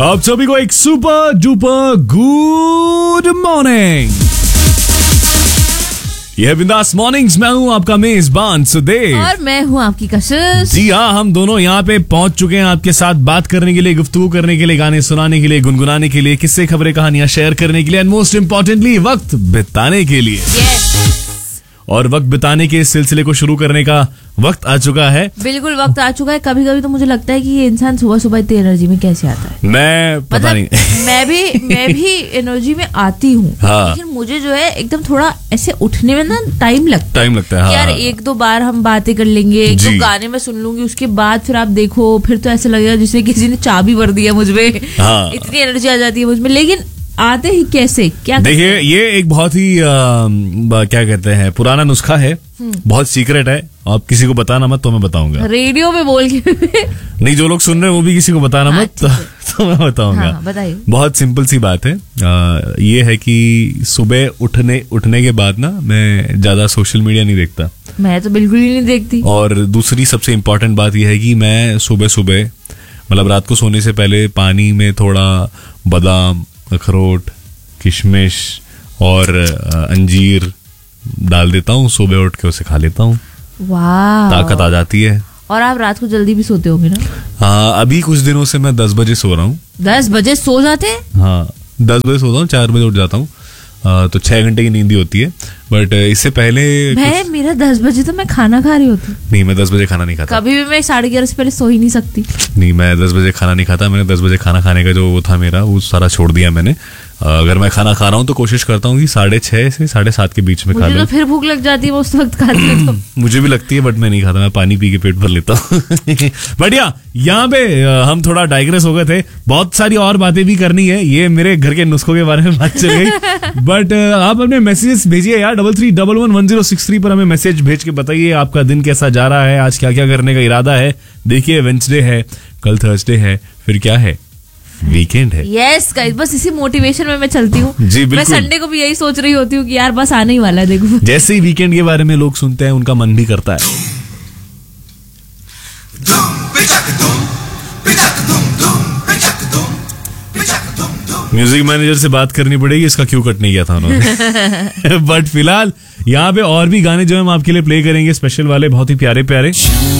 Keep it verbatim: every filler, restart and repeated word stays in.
आप सभी को एक सुपर डुपर गुड मॉर्निंग। यह बिंदास मॉर्निंग्स में हूँ आपका मेजबान सुदेव और मैं हूँ आपकी कशिश। जी हाँ, हम दोनों यहाँ पे पहुंच चुके हैं आपके साथ बात करने के लिए, गुफ्तगू करने के लिए, गाने सुनाने के लिए, गुनगुनाने के लिए, किस्से खबरें कहानियां शेयर करने के लिए एंड मोस्ट इम्पोर्टेंटली वक्त बिताने के लिए। yes. और वक्त बिताने के इस सिलसिले को शुरू करने का वक्त आ चुका है। बिल्कुल वक्त आ चुका है। कभी कभी तो मुझे लगता है कि ये इंसान सुबह सुबह इतनी एनर्जी में कैसे आता है। मैं पता मतलब, नहीं मैं भी मैं भी एनर्जी में आती हूँ। हाँ। लेकिन मुझे जो है एकदम थोड़ा ऐसे उठने में ना टाइम लगता टाइम लगता है। हाँ। यार एक दो बार हम बातें कर लेंगे, एक दो गाने में सुन लूंगी, उसके बाद फिर आप देखो फिर तो ऐसा लगेगा जिसने किसी ने चाबी भर दिया मुझ में। हाँ। इतनी एनर्जी आ जाती है मुझ में। लेकिन आते ही कैसे, क्या देखिए, ये एक बहुत ही आ, क्या कहते हैं, पुराना नुस्खा है, बहुत सीक्रेट है। आप किसी को बताना मत, तो मैं बताऊंगा रेडियो में बोल के नहीं, जो लोग सुन रहे हैं वो भी किसी को बताना हाँ, मत, तो, तो मैं बताऊंगा। हाँ, बताइए। बहुत सिंपल सी बात है। आ, ये है कि सुबह उठने उठने के बाद ना मैं ज्यादा सोशल मीडिया नहीं देखता। मैं तो बिल्कुल ही नहीं देखती। और दूसरी सबसे इम्पोर्टेंट बात यह है कि मैं सुबह सुबह मतलब रात को सोने से पहले पानी में थोड़ा बादाम, अखरोट, किशमिश और अंजीर डाल देता हूँ। सुबह उठ के उसे खा लेता हूँ। वाह, ताकत आ जाती है। और आप रात को जल्दी भी सोते होंगे ना? हाँ, अभी कुछ दिनों से मैं दस बजे सो रहा हूँ। दस बजे सो जाते हैं? हाँ, दस बजे सोता हूँ, चार बजे उठ जाता हूँ। तो छह घंटे की नींद ही होती है। बट इससे पहले मैं मेरा दस बजे तो मैं खाना खा रही होती। नहीं, मैं दस बजे खाना नहीं खाता। कभी भी मैं साढ़े ग्यारह से पहले सो ही नहीं सकती। नहीं, मैं दस बजे खाना नहीं खाता। मैंने दस बजे खाना खाने का जो वो था मेरा, वो सारा छोड़ दिया मैंने। अगर मैं खाना खा रहा हूँ तो कोशिश करता हूँ कि साढ़े छह से साढ़े सात के बीच में खा लूं। मुझे तो फिर भूख लग जाती है उस वक्त खाते तो। मुझे भी लगती है, बट मैं नहीं खाता। मैं पानी पी के पेट भर लेता हूँ। बढ़िया। यहाँ पे हम थोड़ा डाइग्रेस हो गए थे। बहुत सारी और बातें भी करनी है। ये मेरे घर के नुस्खों के बारे में बात चल गई। बट आप अपने मैसेजेस भेजिए यार, double three double one one zero six three पर हमें मैसेज भेज के बताइए आपका दिन कैसा जा रहा है, आज क्या क्या करने का इरादा है। देखिए, वेंसडे है, कल थर्सडे है, फिर क्या है, वीकेंड है। यस गाइस, बस इसी मोटिवेशन में मैं चलती हूँ। जी बिल्कुल। मैं संडे को भी यही सोच रही होती हूँ कि यार बस आने ही वाला है। देखो, जैसे ही वीकेंड के बारे में लोग सुनते हैं, उनका मन भी करता है। म्यूजिक मैनेजर से बात करनी पड़ेगी, इसका क्यों कट नहीं किया था उन्होंने। बट फिलहाल यहाँ पे और भी गाने जो हम आपके लिए प्ले करेंगे, स्पेशल वाले, बहुत ही प्यारे प्यारे।